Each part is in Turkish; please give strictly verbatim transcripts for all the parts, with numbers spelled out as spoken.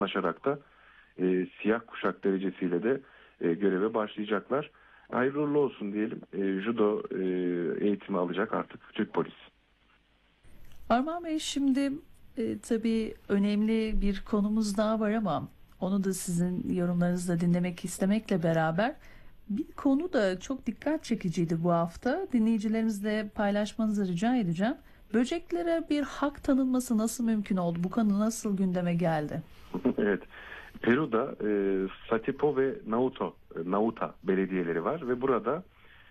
anlaşarak da e, siyah kuşak derecesiyle de e, göreve başlayacaklar. Hayırlı uğurlu olsun diyelim. E, judo e, eğitimi alacak artık Türk polis. Armağan Bey, şimdi e, tabii önemli bir konumuz daha var ama onu da sizin yorumlarınızı da dinlemek istemekle beraber bir konu da çok dikkat çekiciydi bu hafta. Dinleyicilerimizle paylaşmanızı rica edeceğim. Böceklere bir hak tanınması nasıl mümkün oldu? Bu konu nasıl gündeme geldi? Evet. Peru'da e, Satipo ve Nauta, e, Nauta belediyeleri var ve burada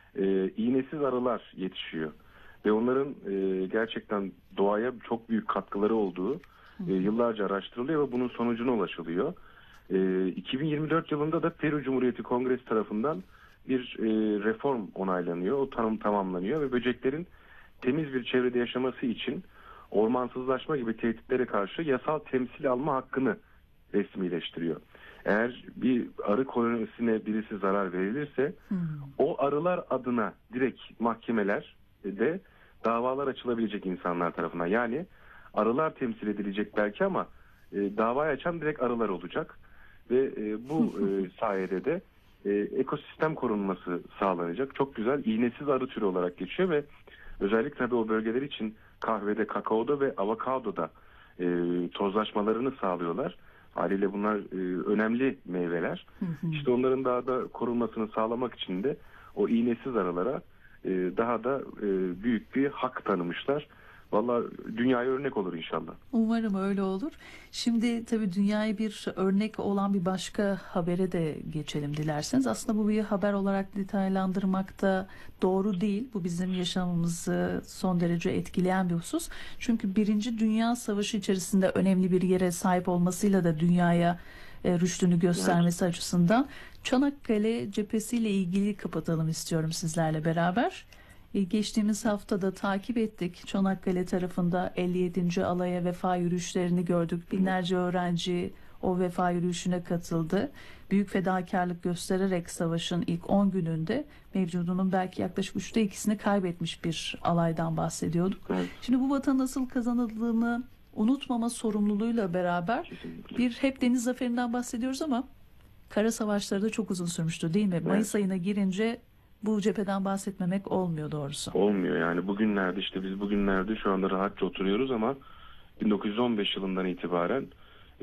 e, iğnesiz arılar yetişiyor. Ve onların e, gerçekten doğaya çok büyük katkıları olduğu e, yıllarca araştırılıyor ve bunun sonucuna ulaşılıyor. E, iki bin yirmi dört yılında da Peru Cumhuriyeti Kongresi tarafından bir e, reform onaylanıyor. O tanım tamamlanıyor ve böceklerin temiz bir çevrede yaşaması için ormansızlaşma gibi tehditlere karşı yasal temsil alma hakkını resmileştiriyor. Eğer bir arı kolonisine birisi zarar verilirse hmm. o arılar adına direkt mahkemeler de davalar açılabilecek insanlar tarafından. Yani arılar temsil edilecek belki ama e, davayı açan direkt arılar olacak ve e, bu e, sayede de e, ekosistem korunması sağlanacak. Çok güzel, iğnesiz arı türü olarak geçiyor ve özellikle tabii o bölgeler için kahvede, kakaoda ve avokadoda e, tozlaşmalarını sağlıyorlar. Haliyle bunlar e, önemli meyveler. Hı hı. İşte onların daha da korunmasını sağlamak için de o iğnesiz arılara e, daha da e, büyük bir hak tanımışlar. Vallahi dünyaya örnek olur inşallah. Umarım öyle olur. Şimdi tabii dünyaya bir örnek olan bir başka habere de geçelim dilerseniz. Aslında bu bir haber olarak detaylandırmak da doğru değil. Bu bizim yaşamımızı son derece etkileyen bir husus. Çünkü Birinci Dünya Savaşı içerisinde önemli bir yere sahip olmasıyla da dünyaya e, rüştünü göstermesi evet. açısından Çanakkale cephesiyle ilgili kapatalım istiyorum sizlerle beraber. Geçtiğimiz haftada takip ettik. Çanakkale tarafında elli yedinci alaya vefa yürüyüşlerini gördük. Binlerce öğrenci o vefa yürüyüşüne katıldı. Büyük fedakarlık göstererek savaşın ilk on gününde mevcudunun belki yaklaşık üçte ikisini kaybetmiş bir alaydan bahsediyorduk. Şimdi bu vatan nasıl kazanıldığını unutmama sorumluluğuyla beraber bir hep deniz zaferinden bahsediyoruz ama kara savaşları da çok uzun sürmüştü değil mi? Evet. Mayıs ayına girince bu cepheden bahsetmemek olmuyor doğrusu. Olmuyor yani bugünlerde işte biz bugünlerde şu anda rahatça oturuyoruz ama bin dokuz yüz on beş yılından itibaren e,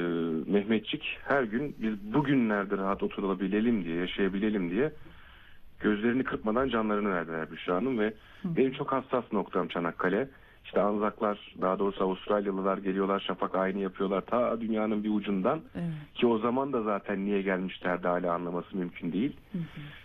Mehmetçik her gün biz bugünlerde rahat oturabilelim diye, yaşayabilelim diye gözlerini kırpmadan canlarını verdiler Büşra Hanım ve Hı. benim çok hassas noktam Çanakkale. İşte Anzaklar, daha doğrusu Avustralyalılar geliyorlar, şafak ayini yapıyorlar ta dünyanın bir ucundan. Evet. Ki o zaman da zaten niye gelmişlerdi hala anlaması mümkün değil. Hı hı.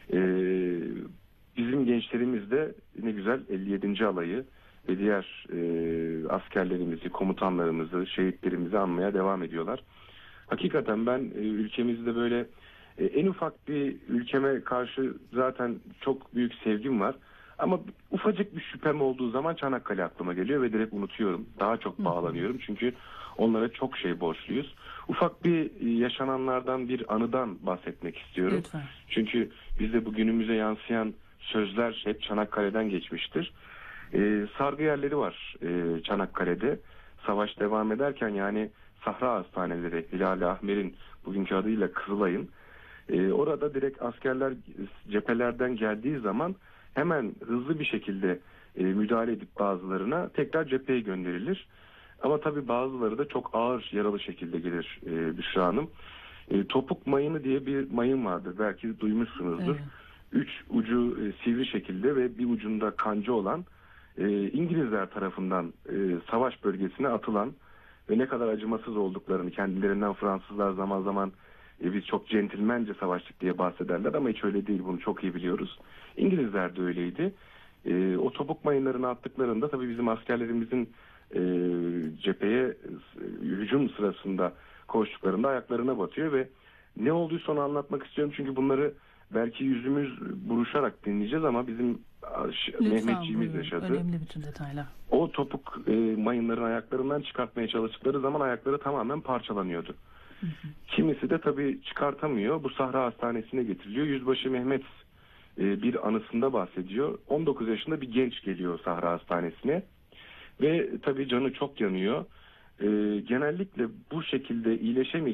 Ee, bizim gençlerimiz de ne güzel elli yedinci alayı ve diğer e, askerlerimizi, komutanlarımızı, şehitlerimizi anmaya devam ediyorlar. Hakikaten ben e, ülkemizde böyle e, en ufak bir ülkeme karşı zaten çok büyük sevgim var. Ama ufacık bir şüphem olduğu zaman Çanakkale aklıma geliyor ve direkt unutuyorum. Daha çok bağlanıyorum çünkü onlara çok şey borçluyuz. Ufak bir yaşananlardan, bir anıdan bahsetmek istiyorum. Lütfen. Çünkü bizde bugünümüze yansıyan sözler hep Çanakkale'den geçmiştir. Ee, sargı yerleri var e, Çanakkale'de. Savaş devam ederken yani Sahra Hastaneleri, Hilal-i Ahmer'in bugünkü adıyla Kızılay'ın e, orada direkt askerler cephelerden geldiği zaman hemen hızlı bir şekilde e, müdahale edip bazılarına tekrar cepheye gönderilir. Ama tabii bazıları da çok ağır yaralı şekilde gelir e, Büşra Hanım. E, topuk mayını diye bir mayın vardır. Belki duymuşsunuzdur. Evet. Üç ucu e, sivri şekilde ve bir ucunda kancı olan e, İngilizler tarafından e, savaş bölgesine atılan ve ne kadar acımasız olduklarını kendilerinden Fransızlar zaman zaman e, biz çok centilmence savaştık diye bahsederler ama hiç öyle değil, bunu çok iyi biliyoruz. İngilizler de öyleydi. E, o topuk mayınlarını attıklarında tabii bizim askerlerimizin e, cepheye e, hücum sırasında koştuklarında ayaklarına batıyor ve ne olduysa onu anlatmak istiyorum çünkü bunları belki yüzümüz buruşarak dinleyeceğiz ama bizim Mehmetçiğimiz yaşadı. Önemli bütün detaylar. O topuk e, mayınların ayaklarından çıkartmaya çalıştıkları zaman ayakları tamamen parçalanıyordu. Hı hı. Kimisi de tabii çıkartamıyor. Bu Sahra Hastanesi'ne getiriliyor. Yüzbaşı Mehmet e, bir anısında bahsediyor. on dokuz yaşında bir genç geliyor Sahra Hastanesi'ne ve tabii canı çok yanıyor. e, genellikle bu şekilde iyileşemeyecek